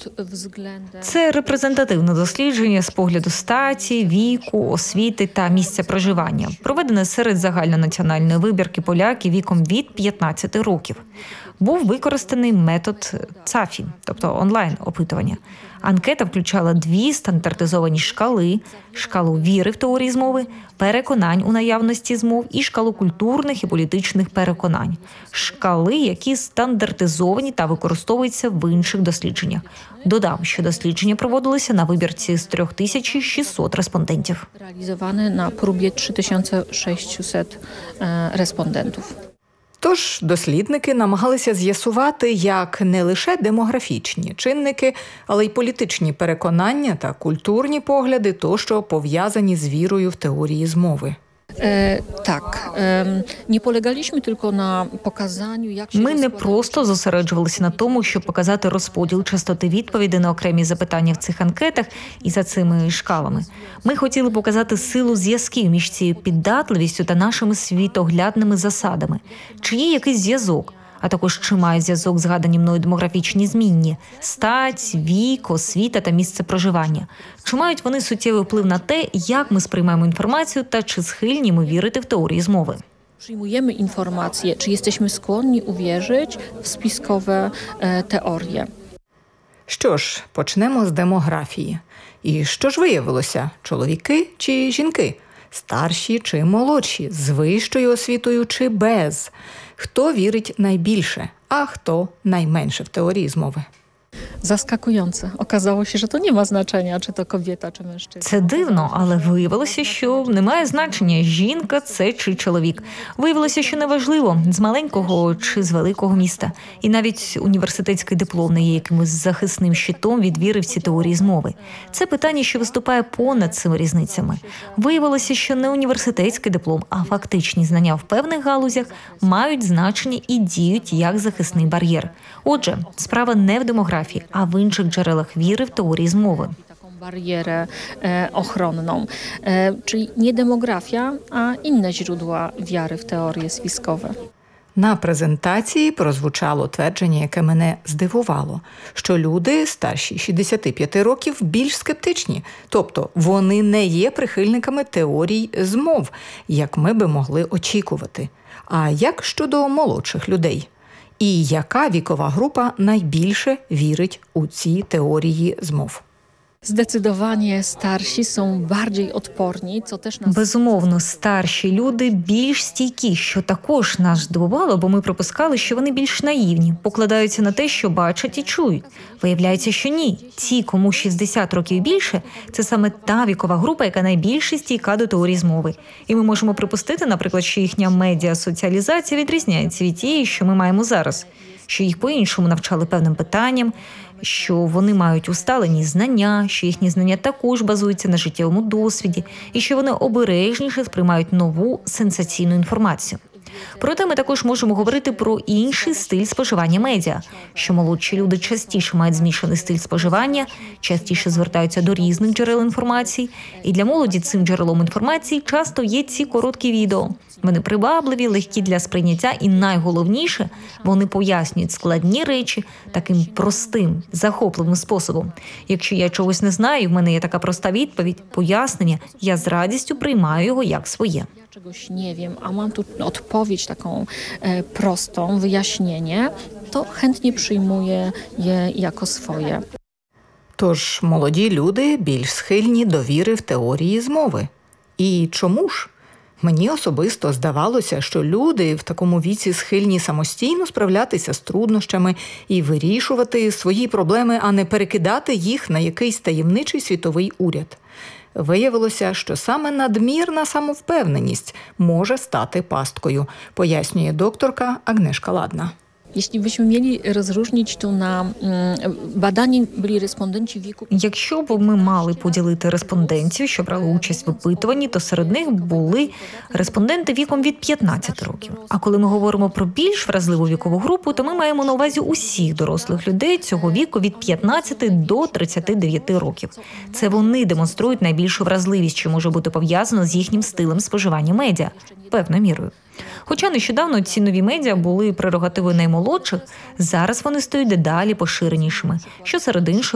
Це репрезентативне дослідження з погляду статі, віку, освіти та місця проживання, проведене серед загальнонаціональної вибірки поляків віком від 15 років. Був використаний метод ЦАФІ, тобто онлайн-опитування. Анкета включала 2 стандартизовані шкали – шкалу віри в теорії змови, переконань у наявності змов і шкалу культурних і політичних переконань. Шкали, які стандартизовані та використовуються в інших дослідженнях. Додам, що дослідження проводилися на вибірці з 3600 респондентів. Реалізоване на пробі 3600 респондентів. Тож дослідники намагалися з'ясувати, як не лише демографічні чинники, але й політичні переконання та культурні погляди тощо пов'язані з вірою в теорії змови. Не полягaliśmy tylko на показанню, як Ми не просто зосереджувалися на тому, щоб показати розподіл частоти відповідей на окремі запитання в цих анкетах і за цими шкалами. Ми хотіли показати силу зв'язків між цією піддатливістю та нашими світоглядними засадами. Чи є якийсь зв'язок? А також чи мають зв'язок згадані мною демографічні змінні – стать, вік, освіта та місце проживання. Чи мають вони суттєвий вплив на те, як ми сприймаємо інформацію та чи схильні ми вірити в теорії змови? Przyjmujemy informacje, czy jesteśmy skłonni uwierzyć w spiskowe teorie. Що ж, почнемо з демографії. І що ж виявилося? Чоловіки чи жінки? Старші чи молодші? З вищою освітою чи без? Хто вірить найбільше, а хто найменше в теорії змови? Zaskakujące. Okazało się, że to nie ma znaczenia, czy to kobieta, czy mężczyzna. Це дивно, але виявилося, що немає значення, жінка це чи чоловік. Виявилося, що неважливо, з маленького чи з великого міста. І навіть університетський диплом не є якимось захисним щитом від віри в ці теорії змови. Це питання, що виступає понад цими різницями. Виявилося, що не університетський диплом, а фактичні знання в певних галузях мають значення і діють як захисний бар'єр. Отже, справа не в демографії, а в інших джерелах віри в теорії змови. Taką barierę ochronną. Czyli nie demografia, a inne źródła wiary w teorie spiskowe. На презентації прозвучало твердження, яке мене здивувало, що люди старші 65 років більш скептичні, тобто вони не є прихильниками теорій змов, як ми би могли очікувати. А як щодо молодших людей? І яка вікова група найбільше вірить у ці теорії змов? Zdecydowanie starsi są bardziej odporni, co też nas... Безумовно, старші люди більш стійкі, що також нас здивувало, бо ми припускали, що вони більш наївні, покладаються на те, що бачать і чують. Виявляється, що ні. Ті, кому 60 років і більше, це саме та вікова група, яка найбільше стійка до теорії змови. І ми можемо припустити, наприклад, що їхня медіасоціалізація відрізняється від тієї, що ми маємо зараз. Що їх по-іншому навчали певним питанням, що вони мають усталені знання, що їхні знання також базуються на життєвому досвіді, і що вони обережніше сприймають нову сенсаційну інформацію. Проте ми також можемо говорити про інший стиль споживання медіа, що молодші люди частіше мають змішаний стиль споживання, частіше звертаються до різних джерел інформації, і для молоді цим джерелом інформації часто є ці короткі відео. Вони привабливі, легкі для сприйняття і найголовніше, вони пояснюють складні речі таким простим, захопливим способом. Якщо я чогось не знаю, і в мене є така проста відповідь, пояснення, я з радістю приймаю його як своє. Czegoś nie wiem, a mam tu odpowiedź taką prostą, wyjaśnienie, to chętnie przyjmuję je jako swoje. Тож молоді люди більш схильні до віри в теорії змови. І чому ж? Мені особисто здавалося, що люди в такому віці схильні самостійно справлятися з труднощами і вирішувати свої проблеми, а не перекидати їх на якийсь таємничий світовий уряд. Виявилося, що саме надмірна самовпевненість може стати пасткою, пояснює докторка Агнешка Ладна. Jeśli byśmy mieli rozróżnić tu na badani byli respondenci wieku... Якщо б ми мали поділити респондентів, що брали участь в опитуванні, то серед них були респонденти віком від 15 років. А коли ми говоримо про більш вразливу вікову групу, то ми маємо на увазі усіх дорослих людей цього віку від 15 до 39 років. Це вони демонструють найбільшу вразливість, що може бути пов'язано з їхнім стилем споживання медіа, певною мірою. Хоча нещодавно ці нові медіа були прерогативою наймолодших, зараз вони стають дедалі поширенішими, що серед іншого